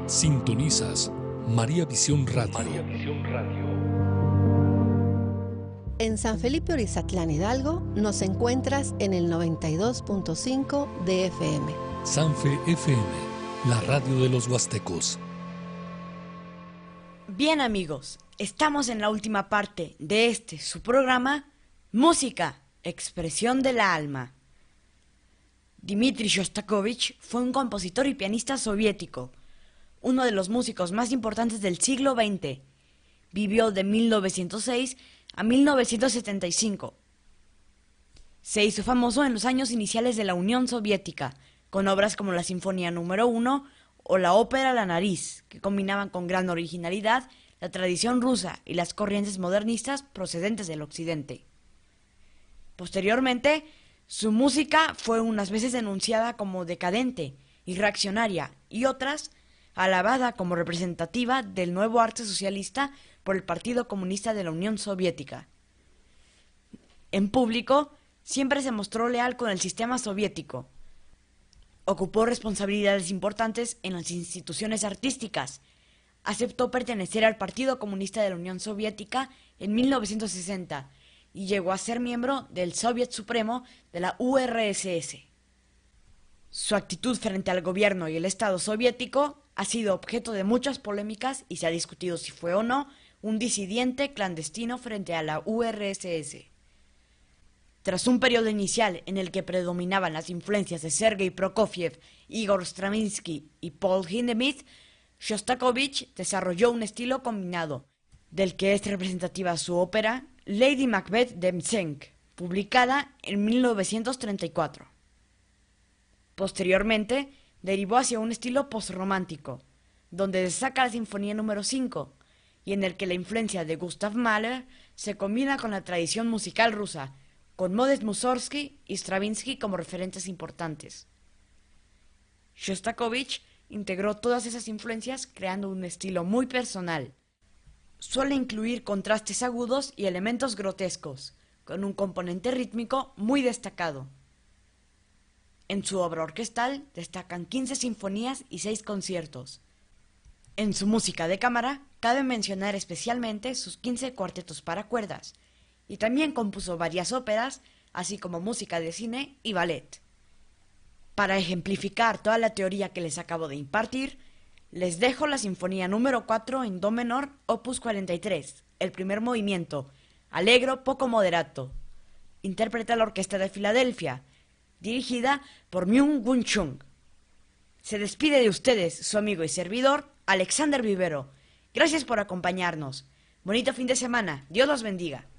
Sintonizas María Visión Radio. María Visión Radio. En San Felipe Orizatlán, Hidalgo, nos encuentras en el 92.5 de FM. Sanfe FM, la radio de los huastecos. Bien, amigos, estamos en la última parte de su programa, Música, expresión de la alma. Dmitri Shostakovich fue un compositor y pianista soviético, uno de los músicos más importantes del siglo XX. Vivió de 1906 a 1975. Se hizo famoso en los años iniciales de la Unión Soviética, con obras como la Sinfonía número 1 o la ópera La Nariz, que combinaban con gran originalidad la tradición rusa y las corrientes modernistas procedentes del occidente. Posteriormente, su música fue unas veces denunciada como decadente y reaccionaria, y otras alabada como representativa del nuevo arte socialista por el Partido Comunista de la Unión Soviética. En público, siempre se mostró leal con el sistema soviético. Ocupó responsabilidades importantes en las instituciones artísticas. Aceptó pertenecer al Partido Comunista de la Unión Soviética en 1960 y llegó a ser miembro del Soviet Supremo de la URSS. Su actitud frente al gobierno y el Estado soviético ha sido objeto de muchas polémicas y se ha discutido si fue o no un disidente clandestino frente a la URSS. Tras un periodo inicial en el que predominaban las influencias de Sergei Prokofiev, Igor Stravinsky y Paul Hindemith, Shostakovich desarrolló un estilo combinado, del que es representativa su ópera Lady Macbeth de Mtsensk, publicada en 1934. Posteriormente, derivó hacia un estilo posromántico, donde destaca la Sinfonía número 5, y en el que la influencia de Gustav Mahler se combina con la tradición musical rusa, con Modest Mussorgsky y Stravinsky como referentes importantes. Shostakovich integró todas esas influencias creando un estilo muy personal. Suele incluir contrastes agudos y elementos grotescos, con un componente rítmico muy destacado. En su obra orquestal destacan 15 sinfonías y 6 conciertos. En su música de cámara cabe mencionar especialmente sus 15 cuartetos para cuerdas, y también compuso varias óperas, así como música de cine y ballet. Para ejemplificar toda la teoría que les acabo de impartir, les dejo la Sinfonía número 4 en do menor, opus 43, el primer movimiento, allegro poco moderato. Interpreta la Orquesta de Filadelfia, dirigida por Myung-Whun Chung. Se despide de ustedes su amigo y servidor, Alexander Vivero. Gracias por acompañarnos. Bonito fin de semana. Dios los bendiga.